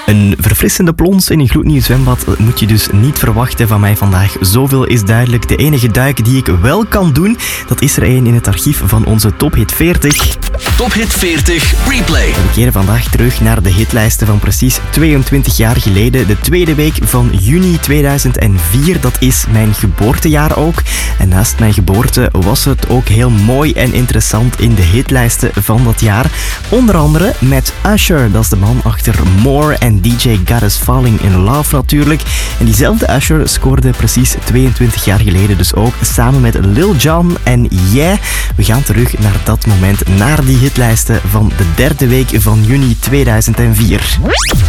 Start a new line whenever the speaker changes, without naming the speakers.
Een verfrissende plons in een gloednieuw zwembad moet je dus niet verwachten van mij vandaag. Zoveel is duidelijk. De enige duik die ik wel kan doen, dat is er één in het archief van onze Top Hit 40.
Top Hit 40 Replay.
We keren vandaag terug naar de hitlijsten van precies 22 jaar geleden. De tweede week van juni 2004. Dat is mijn geboortejaar ook. En naast mijn geboorte was het ook heel mooi en interessant in de hitlijsten van dat jaar. Onder andere met Usher. Dat is de man achter More en DJ Got Us Falling in Love natuurlijk. En diezelfde Usher scoorde precies 22 jaar geleden dus ook samen met Lil Jon en Yeah. We gaan terug naar dat moment, naar die hitlijsten van de derde week van juni 2004.